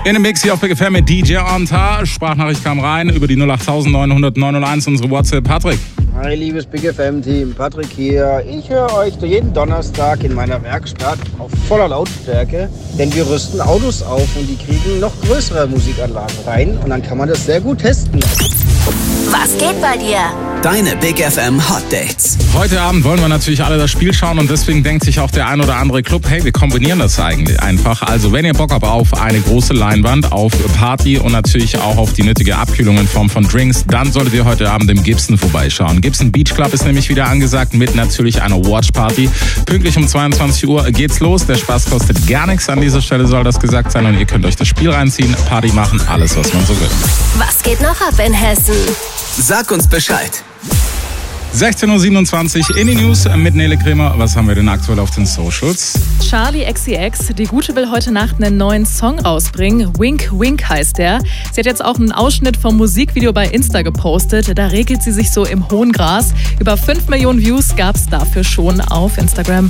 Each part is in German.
In dem Mix hier auf Big FM mit DJ Onta. Sprachnachricht kam rein über die 08900 901, unsere WhatsApp. Patrick. Hi, liebes Big FM-Team, Patrick hier. Ich höre euch jeden Donnerstag in meiner Werkstatt auf voller Lautstärke, denn wir rüsten Autos auf und die kriegen noch größere Musikanlagen rein und dann kann man das sehr gut testen. Was geht bei dir? Deine Big FM Hot Dates. Heute Abend wollen wir natürlich alle das Spiel schauen und deswegen denkt sich auch der ein oder andere Club, hey, wir kombinieren das eigentlich einfach. Also wenn ihr Bock habt auf eine große Leinwand, auf Party und natürlich auch auf die nötige Abkühlung in Form von Drinks, dann solltet ihr heute Abend im Gibson vorbeischauen. Gibson Beach Club ist nämlich wieder angesagt mit natürlich einer Watch Party. Pünktlich um 22 Uhr geht's los. Der Spaß kostet gar nichts. An dieser Stelle soll das gesagt sein und ihr könnt euch das Spiel reinziehen, Party machen, alles was man so will. Was geht noch ab in Hessen? Sag uns Bescheid. 16.27 Uhr in die News mit Nele Kremer. Was haben wir denn aktuell auf den Socials? Charli XCX, die Gute will heute Nacht einen neuen Song rausbringen. Wink Wink heißt der. Sie hat jetzt auch einen Ausschnitt vom Musikvideo bei Insta gepostet. Da regelt sie sich so im hohen Gras. Über 5 Millionen Views gab es dafür schon auf Instagram.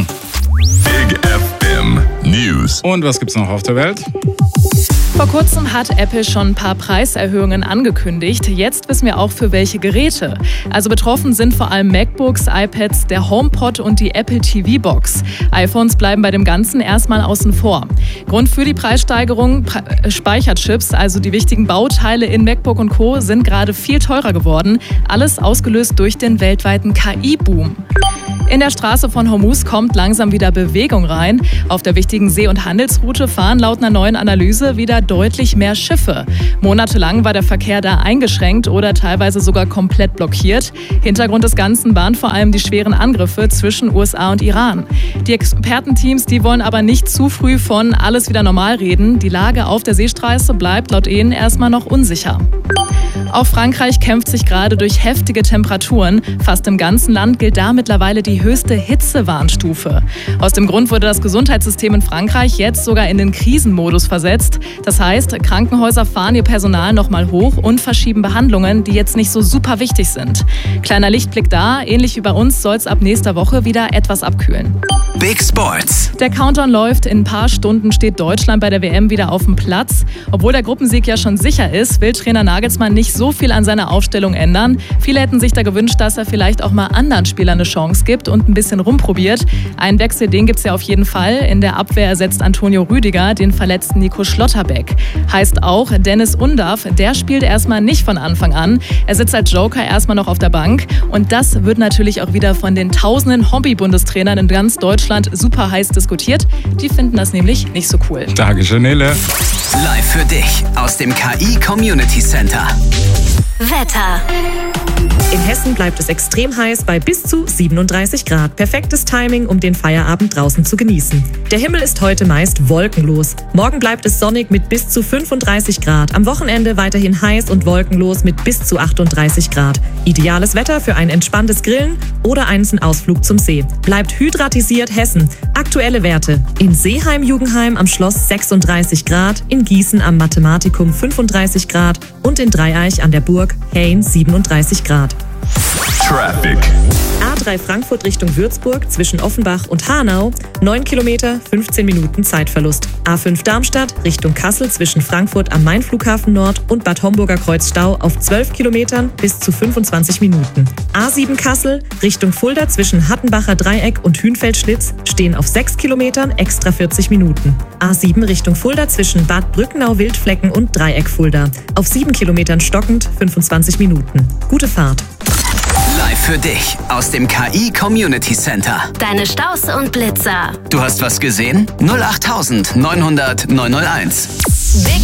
Big FM News. Und was gibt's noch auf der Welt? Vor kurzem hat Apple schon ein paar Preiserhöhungen angekündigt. Jetzt wissen wir auch für welche Geräte. Also betroffen sind vor allem MacBooks, iPads, der HomePod und die Apple TV Box. iPhones bleiben bei dem Ganzen erstmal außen vor. Grund für die Preissteigerung: Speicherchips, also die wichtigen Bauteile in MacBook und Co. sind gerade viel teurer geworden. Alles ausgelöst durch den weltweiten KI-Boom. In der Straße von Hormuz kommt langsam wieder Bewegung rein. Auf der wichtigen See- und Handelsroute fahren laut einer neuen Analyse wieder deutlich mehr Schiffe. Monatelang war der Verkehr da eingeschränkt oder teilweise sogar komplett blockiert. Hintergrund des Ganzen waren vor allem die schweren Angriffe zwischen USA und Iran. Die Expertenteams, die wollen aber nicht zu früh von alles wieder normal reden. Die Lage auf der Seestraße bleibt laut ihnen erstmal noch unsicher. Auch Frankreich kämpft sich gerade durch heftige Temperaturen. Fast im ganzen Land gilt da mittlerweile die höchste Hitzewarnstufe. Aus dem Grund wurde das Gesundheitssystem in Frankreich jetzt sogar in den Krisenmodus versetzt. Das heißt, Krankenhäuser fahren ihr Personal nochmal hoch und verschieben Behandlungen, die jetzt nicht so super wichtig sind. Kleiner Lichtblick da, ähnlich wie bei uns soll es ab nächster Woche wieder etwas abkühlen. Big Sports. Der Countdown läuft, in ein paar Stunden steht Deutschland bei der WM wieder auf dem Platz. Obwohl der Gruppensieg ja schon sicher ist, will Trainer Nagelsmann nicht so viel an seiner Aufstellung ändern. Viele hätten sich da gewünscht, dass er vielleicht auch mal anderen Spielern eine Chance gibt und ein bisschen rumprobiert. Einen Wechsel, den gibt es ja auf jeden Fall. In der Abwehr ersetzt Antonio Rüdiger den verletzten Nico Schlotterbeck. Heißt auch, Dennis Undav, der spielt erstmal nicht von Anfang an. Er sitzt als Joker erstmal noch auf der Bank. Und das wird natürlich auch wieder von den tausenden Hobby-Bundestrainern in ganz Deutschland super heiß diskutiert. Die finden das nämlich nicht so cool. Dankeschön, Nele. Live für dich aus dem KI Community Center. Wetter. In Hessen bleibt es extrem heiß bei bis zu 37 Grad. Perfektes Timing, um den Feierabend draußen zu genießen. Der Himmel ist heute meist wolkenlos. Morgen bleibt es sonnig mit bis zu 35 Grad. Am Wochenende weiterhin heiß und wolkenlos mit bis zu 38 Grad. Ideales Wetter für ein entspanntes Grillen oder einen Ausflug zum See. Bleibt hydratisiert Hessen. Aktuelle Werte: in Seeheim-Jugendheim am Schloss 36 Grad, in Gießen am Mathematikum 35 Grad und in Dreieich an der Burg Hain 37 Grad. Traffic. A3 Frankfurt Richtung Würzburg zwischen Offenbach und Hanau, 9 Kilometer, 15 Minuten Zeitverlust. A5 Darmstadt Richtung Kassel zwischen Frankfurt am Main-Flughafen Nord und Bad Homburger Kreuzstau auf 12 Kilometern bis zu 25 Minuten. A7 Kassel Richtung Fulda zwischen Hattenbacher Dreieck und Hünfeldschlitz stehen auf 6 Kilometern extra 40 Minuten. A7 Richtung Fulda zwischen Bad Brückenau-Wildflecken und Dreieck Fulda auf 7 Kilometern stockend 25 Minuten. Gute Fahrt. Live für dich aus dem KI Community Center. Deine Staus und Blitzer. Du hast was gesehen? 08900 901. Big